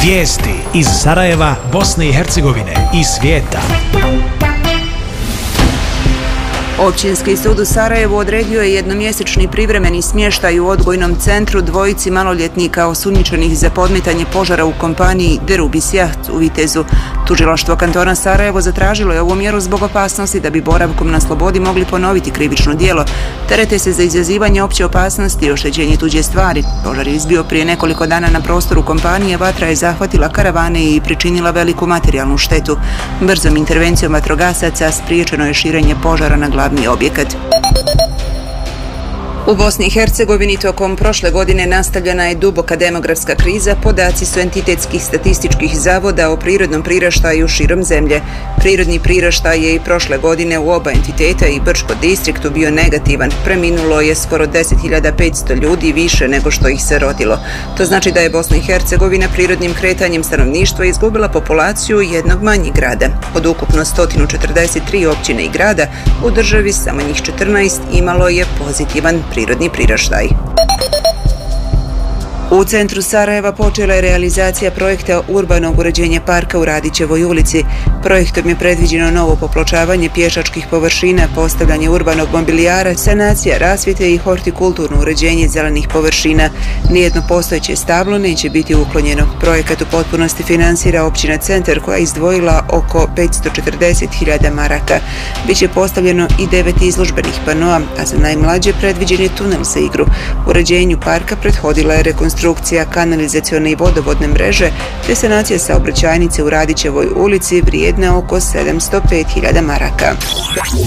Vijesti iz Sarajeva, Bosne i Hercegovine i svijeta. Općinski sud u Sarajevu odredio je jednomjesečni privremeni smještaj u odgojnom centru dvojici maloljetnika osumnjičenih za podmetanje požara u kompaniji Derubis Yacht u Vitezu. Tužilaštvo kantona Sarajevo zatražilo je ovu mjeru zbog opasnosti da bi boravkom na slobodi mogli ponoviti krivično djelo. Terete se za izazivanje opće opasnosti i oštećenje tuđe stvari. Požar je izbio prije nekoliko dana na prostoru kompanije, vatra je zahvatila karavane i pričinila veliku materijalnu štetu. Brzom intervencijom vatrogasaca spriječeno je širenje požara na glavni objekat. U Bosni i Hercegovini tokom prošle godine nastavljena je duboka demografska kriza, podaci su entitetskih statističkih zavoda o prirodnom priraštaju širom zemlje. Prirodni priraštaj je i prošle godine u oba entiteta i Brčko distriktu bio negativan. Preminulo je skoro 10.500 ljudi više nego što ih se rodilo. To znači da je Bosna i Hercegovina prirodnim kretanjem stanovništva izgubila populaciju jednog manjeg grada. Od ukupno 143 općine i grada u državi samo njih 14 imalo je pozitivan prirodni priraštaj. U centru Sarajeva počela je realizacija projekta urbanog uređenja parka u Radićevoj ulici. Projektom je predviđeno novo popločavanje pješačkih površina, postavljanje urbanog mobilijara, sanacija rasvjete i hortikulturno uređenje zelenih površina. Nijedno postojeće stablo neće biti uklonjeno. Projekat u potpunosti finansira općina Centar koja je izdvojila oko 540.000 maraka. Biće postavljeno i 9 izložbenih panoa, a za najmlađe predviđen je tunel za igru. Uređenju parka prethodila je rekonstrukcija kanalizacione i vodovodne mreže te sanacija saobraćajnice u Radićevoj ulici vrijedna oko 705.000 maraka.